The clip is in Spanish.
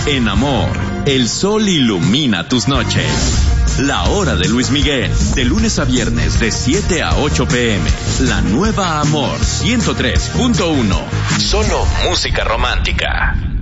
En Amor, el sol ilumina tus noches. La hora de Luis Miguel, de lunes a viernes de 7 a 8 p.m. La nueva Amor 103.1. Solo música romántica.